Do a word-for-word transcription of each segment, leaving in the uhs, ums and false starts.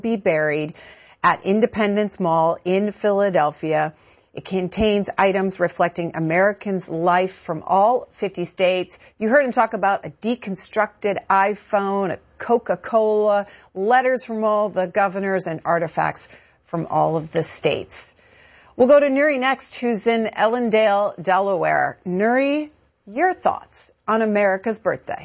be buried at Independence Mall in Philadelphia. It contains items reflecting Americans' life from all fifty states. You heard him talk about a deconstructed iPhone, a Coca-Cola, letters from all the governors, and artifacts from all of the states. We'll go to Nuri next, who's in Ellendale, Delaware. Nuri, your thoughts on America's birthday?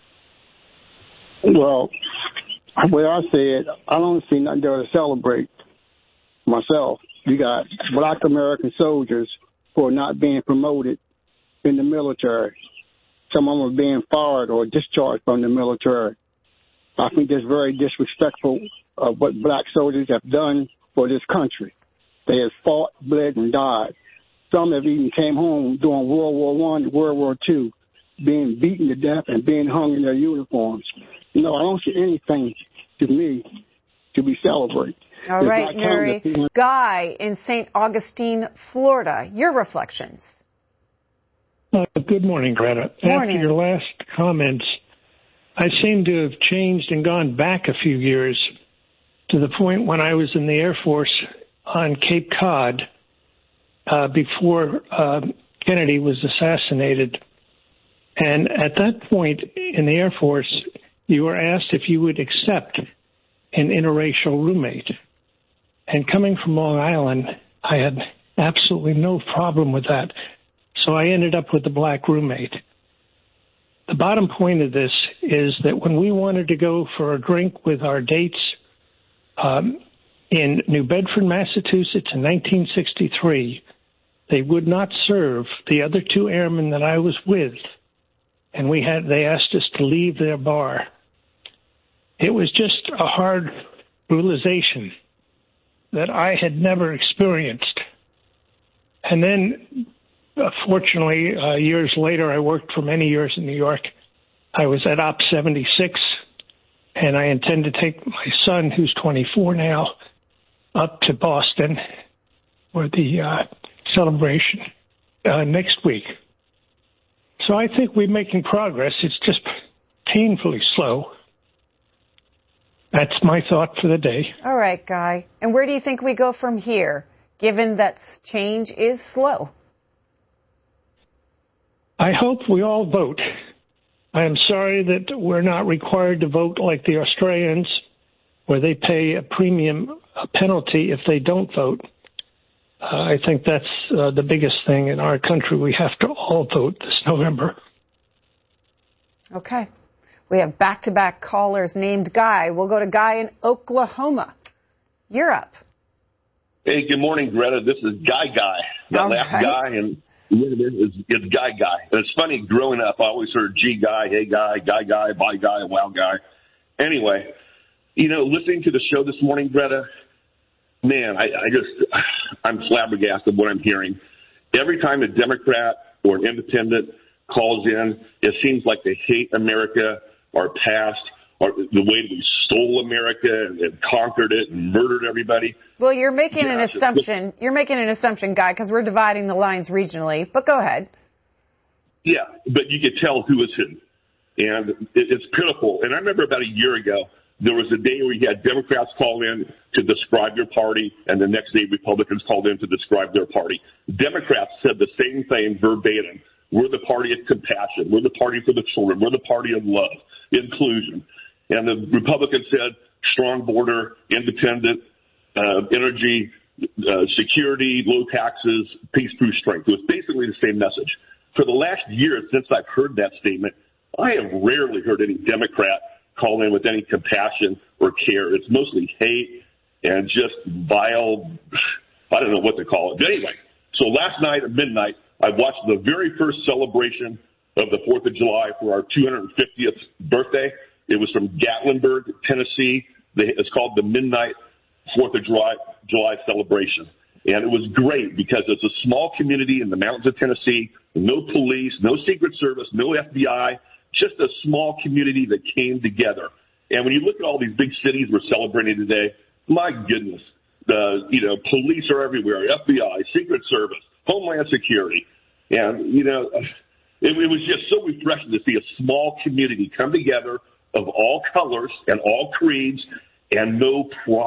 Well, the way I say it, I don't see nothing there to celebrate myself. You got black American soldiers who are not being promoted in the military. Some of them are being fired or discharged from the military. I think that's very disrespectful of what black soldiers have done for this country. They have fought, bled, and died. Some have even came home during World War One, World War Two, being beaten to death and being hung in their uniforms. You know, I don't see anything to me to be celebrated. All it's right, Nuri. Guy in Saint Augustine, Florida, your reflections. Uh, good morning, Greta. Morning. After your last comments, I seem to have changed and gone back a few years to the point when I was in the Air Force on Cape Cod uh, before uh, Kennedy was assassinated. And at that point in the Air Force, you were asked if you would accept an interracial roommate. And coming from Long Island, I had absolutely no problem with that. So I ended up with a black roommate. The bottom point of this is that when we wanted to go for a drink with our dates um, in New Bedford, Massachusetts in nineteen sixty-three, they would not serve the other two airmen that I was with. And we had they asked us to leave their bar. It was just a hard realization that I had never experienced. And then, uh, fortunately, uh, years later, I worked for many years in New York. I was at Op seventy-six, and I intend to take my son, who's twenty-four now, up to Boston for the uh, celebration uh, next week. So I think we're making progress. It's just painfully slow. That's my thought for the day. All right, Guy. And where do you think we go from here, given that change is slow? I hope we all vote. I am sorry that we're not required to vote like the Australians, where they pay a premium a penalty if they don't vote. Uh, I think that's uh, the biggest thing in our country. We have to all vote this November. Okay. We have back-to-back callers named Guy. We'll go to Guy in Oklahoma. You're up. Hey, good morning, Greta. This is Guy Guy. That All last right. guy, and it's, it's Guy Guy. And it's funny, growing up, I always heard G Guy, Hey Guy, Guy Guy, Bye Guy, Wow Guy. Anyway, you know, listening to the show this morning, Greta, man, I, I just, I'm flabbergasted what I'm hearing. Every time a Democrat or an independent calls in, it seems like they hate America, our past, or the way we stole America and, and conquered it and murdered everybody. Well, you're making Yeah, an it's- assumption. You're making an assumption, Guy, because we're dividing the lines regionally. But go ahead. Yeah, but you could tell who is who. And it, it's pitiful. And I remember about a year ago, there was a day where you had Democrats call in to describe your party, and the next day Republicans called in to describe their party. Democrats said the same thing verbatim. We're the party of compassion. We're the party for the children. We're the party of love, inclusion. And the Republicans said strong border, independent, uh, energy, uh, security, low taxes, peace through strength. It was basically the same message. For the last year since I've heard that statement, I have rarely heard any Democrat call in with any compassion or care. It's mostly hate and just vile, I don't know what to call it. But anyway, so last night at midnight, I watched the very first celebration of the fourth of July for our two hundred fiftieth birthday. It was from Gatlinburg, Tennessee. It's called the Midnight fourth of July, July celebration. And it was great because it's a small community in the mountains of Tennessee, no police, no Secret Service, no F B I, just a small community that came together. And when you look at all these big cities we're celebrating today, my goodness, the, you know, police are everywhere, F B I, Secret Service, Homeland Security. And, you know, it, it was just so refreshing to see a small community come together of all colors and all creeds and no problem.